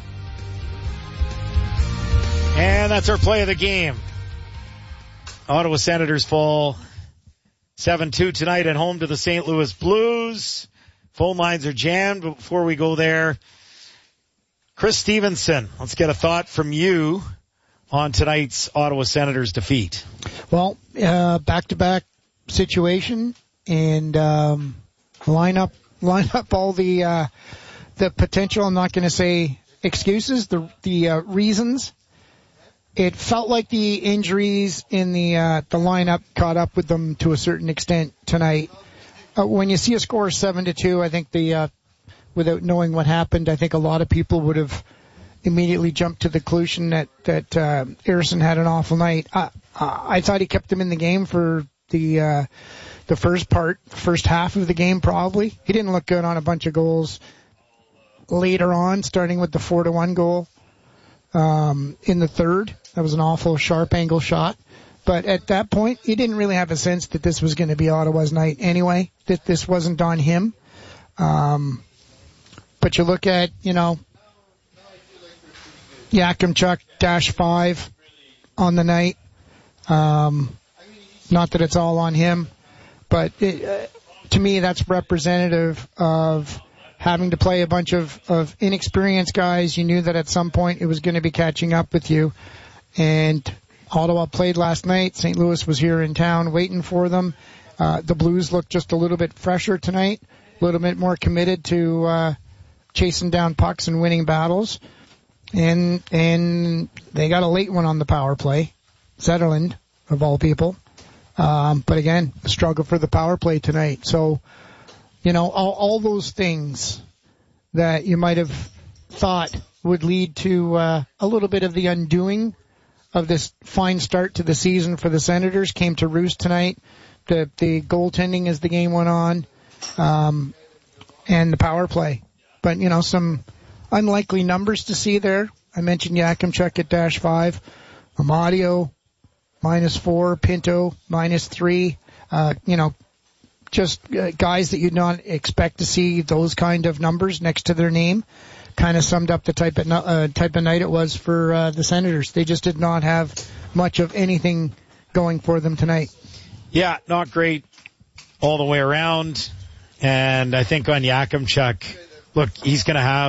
And that's our play of the game. Ottawa Senators fall seven two tonight at home to the Saint Louis Blues. Phone lines are jammed, but before we go there, Chris Stevenson, let's get a thought from you on tonight's Ottawa Senators defeat. Well, uh, back-to-back situation, and um, line up, line up all the uh, the potential. I'm not going to say excuses, the the uh, reasons. It felt like the injuries in the uh, the lineup caught up with them to a certain extent tonight. Uh, when you see a score of seven to two, I think the uh, without knowing what happened, I think a lot of people would have immediately jumped to the conclusion that that uh, Ersson had an awful night. I, I thought he kept them in the game for the uh, the first part, first half of the game probably. He didn't look good on a bunch of goals later on, starting with the four to one goal um, in the third. That was an awful sharp angle shot. But at that point, he didn't really have a sense that this was going to be Ottawa's night anyway, that this wasn't on him. Um, but you look at, you know, Yakimchuk dash five on the night. Um, not that it's all on him, but it, uh, to me that's representative of having to play a bunch of, of inexperienced guys. You knew that at some point it was going to be catching up with you. And Ottawa played last night. Saint Louis was here in town waiting for them. Uh, the Blues looked just a little bit fresher tonight, a little bit more committed to uh, chasing down pucks and winning battles. And and they got a late one on the power play. Zetterlund, of all people. Um, but again, a struggle for the power play tonight. So, you know, all, all those things that you might have thought would lead to uh, a little bit of the undoing of this fine start to the season for the Senators came to roost tonight. The, the goaltending as the game went on, um, and the power play. But, you know, some unlikely numbers to see there. I mentioned Yakimchuk at dash five, Amadio minus four, Pinto minus three. Uh, you know, just uh, guys that you'd not expect to see those kind of numbers next to their name. Kind of summed up the type of uh, type of night it was for uh, the Senators. They just did not have much of anything going for them tonight. Yeah, not great all the way around. And I think on Yakimchuk, look, he's going to have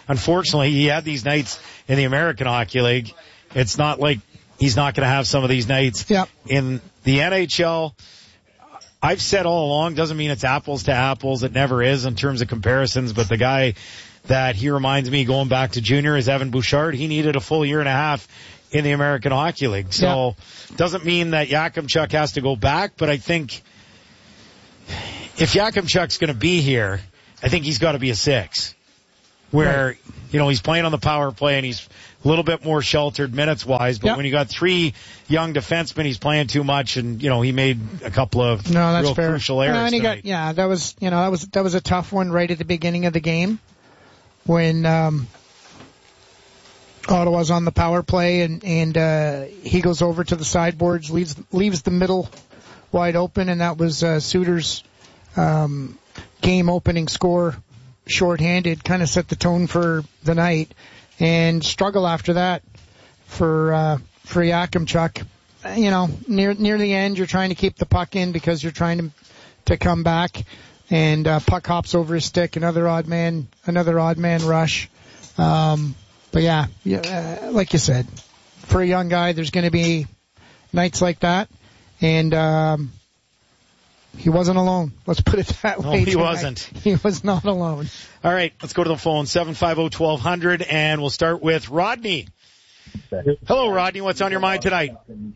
unfortunately, he had these nights in the American Hockey League. It's not like he's not going to have some of these nights yep. in the N H L. I've said all along, doesn't mean it's apples to apples. It never is in terms of comparisons, but the guy that he reminds me going back to junior is Evan Bouchard. He needed a full year and a half in the American Hockey League. So yeah. doesn't mean that Yakimchuk has to go back, but I think if Yakimchuk's going to be here, I think he's got to be a six. Where, right. you know, he's playing on the power play and he's a little bit more sheltered minutes-wise, but yep. when you got three young defensemen, he's playing too much, and, you know, he made a couple of no, that's real fair. crucial errors. No, and he got, yeah, that was, you know, that was, that was a tough one right at the beginning of the game when, um, Ottawa's on the power play and, and, uh, he goes over to the sideboards, leaves, leaves the middle wide open, and that was, uh, Suter's, um, game opening score. Shorthanded, kind of set the tone for the night, and struggle after that for uh, for Yakimchuk. You know, near near the end, you're trying to keep the puck in because you're trying to to come back, and uh, puck hops over his stick. Another odd man, another odd man rush. Um, but yeah, yeah, uh, like you said, for a young guy, there's going to be nights like that, and. Um, He wasn't alone. Let's put it that no, way. he tonight. wasn't. He was not alone. All right, let's go to the phone, seven five zero, one two zero zero, and we'll start with Rodney. Hello, Rodney. What's on your mind tonight?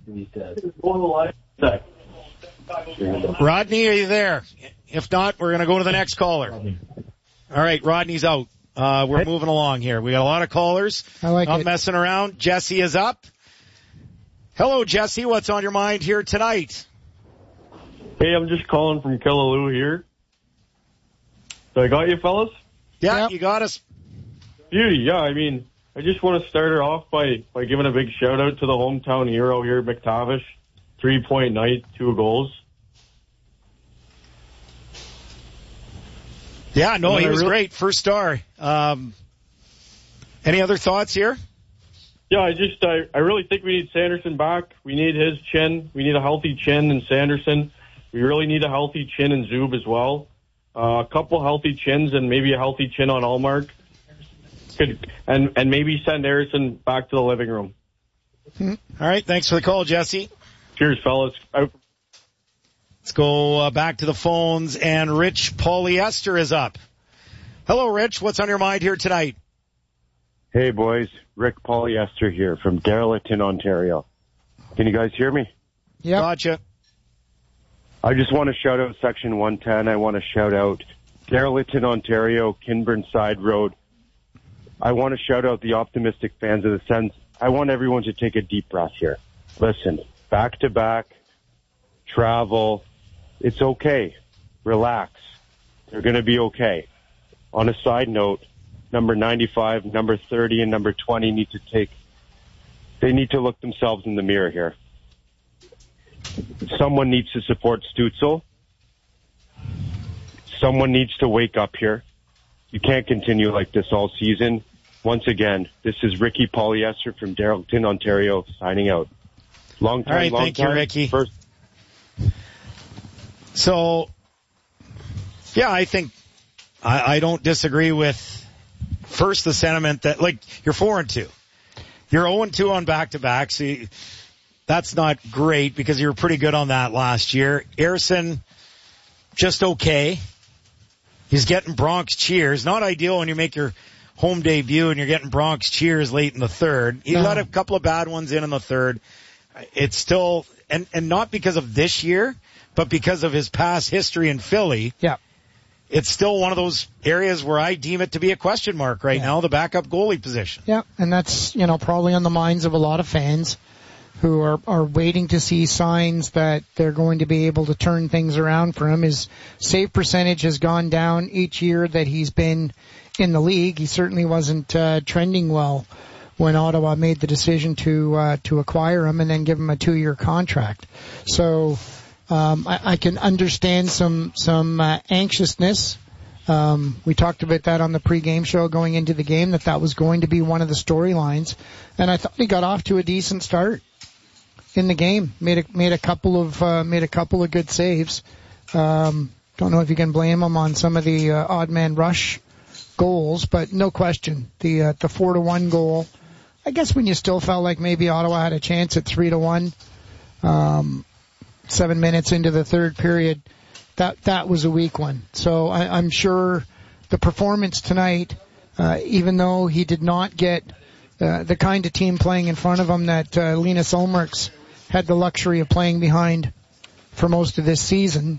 Rodney, are you there? If not, we're going to go to the next caller. All right, Rodney's out. Uh, we're moving along here. We got a lot of callers. I like Not it. messing around. Jesse is up. Hello, Jesse. What's on your mind here tonight? Hey, I'm just calling from Killaloo here. So I got you, fellas? Yeah, yep. you got us. Beauty, yeah. I mean, I just want to start her off by, by giving a big shout-out to the hometown hero here, McTavish. Three-point night, two goals. Yeah, no, he was really- great. First star. Um, any other thoughts here? Yeah, I just, I, I really think we need Sanderson back. We need his chin. We need a healthy chin in Sanderson. We really need a healthy chin in Zub as well. Uh, a couple healthy chins and maybe a healthy chin on Allmark. Could, and, and maybe send Harrison back to the living room. All right, thanks for the call, Jesse. Cheers, fellas. Out. Let's go uh, back to the phones, and Rich Polyester is up. Hello, Rich. What's on your mind here tonight? Hey, boys. Rick Polyester here from Darlington, Ontario. Can you guys hear me? Yeah. Gotcha. I just want to shout out Section one ten. I want to shout out Darlington, Ontario, Kinburn Side Road. I want to shout out the optimistic fans of the Sens. I want everyone to take a deep breath here. Listen, back-to-back, travel, it's okay. Relax. They're going to be okay. On a side note, number ninety-five, number thirty, and number twenty need to take, they need to look themselves in the mirror here. Someone needs to support Stützle. Someone needs to wake up here. You can't continue like this all season. Once again, this is Ricky Polyester from Darlington, Ontario, signing out. Long time, all right, long thank time. you, Ricky. First. So, yeah, I think I, I don't disagree with first the sentiment that, like, you're four and two. You're zero and two on back-to-back, so you, that's not great because you were pretty good on that last year. Ersson, just okay. He's getting Bronx cheers. Not ideal when you make your home debut and you're getting Bronx cheers late in the third. He No. let a couple of bad ones in in the third. It's still, and, and not because of this year, but because of his past history in Philly. Yeah. It's still one of those areas where I deem it to be a question mark right Yeah. now, the backup goalie position. Yeah, and that's, you know, probably on the minds of a lot of fans who are, are waiting to see signs that they're going to be able to turn things around for him. His save percentage has gone down each year that he's been in the league. He certainly wasn't uh, trending well when Ottawa made the decision to uh, to acquire him and then give him a two-year contract. So um, I, I can understand some some uh, anxiousness. Um, we talked about that on the pregame show going into the game, that that was going to be one of the storylines, and I thought he got off to a decent start in the game. Made a made a couple of uh, made a couple of good saves. Um, don't know if you can blame him on some of the uh, odd man rush goals, but no question, the uh, the four to one goal. I guess when you still felt like maybe Ottawa had a chance at three to one, um, seven minutes into the third period, that that was a weak one. So I, I'm sure the performance tonight, uh, even though he did not get uh, the kind of team playing in front of him that uh, Linus Ulmerks had the luxury of playing behind for most of this season,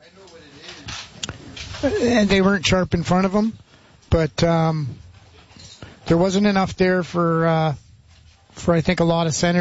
and they weren't sharp in front of him, but um, there wasn't enough there for uh, for I think a lot of Senators.